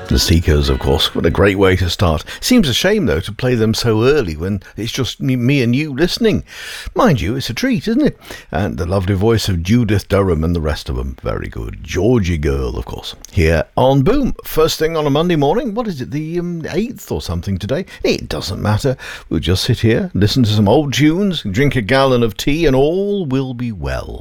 The Seekers, of course. What a great way to start. Seems a shame, though, to play them so early when it's just me and you listening. Mind you, it's a treat, isn't it? And the lovely voice of Judith Durham and the rest of them. Very good. Georgie Girl, of course. Here on Boom. First thing on a Monday morning. What is it, the 8th or something today? It doesn't matter. We'll just sit here, listen to some old tunes, drink a gallon of tea, and all will be well.